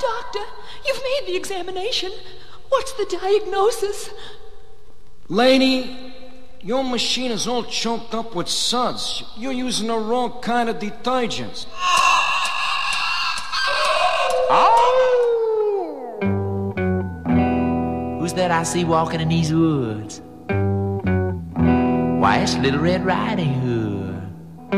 Doctor, you've made the examination. What's the diagnosis? Lady, your machine is all choked up with suds. You're using the wrong kind of detergents. Oh! Who's that I see walking in these woods? Why, it's Little Red Riding Hood.